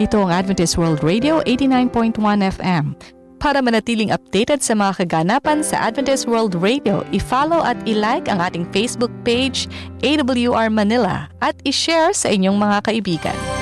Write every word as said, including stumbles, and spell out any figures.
ito ang Adventist World Radio eighty-nine point one F M. Para manatiling updated sa mga kaganapan sa Adventist World Radio, i-follow at i-like ang ating Facebook page, A W R Manila, at i-share sa inyong mga kaibigan.